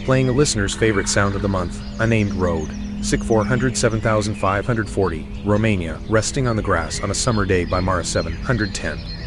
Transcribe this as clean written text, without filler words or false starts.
Playing a listener's favorite sound of the month, Unnamed Road. SIC 407,540, Romania, Resting on the Grass on a Summer Day by Mara 710.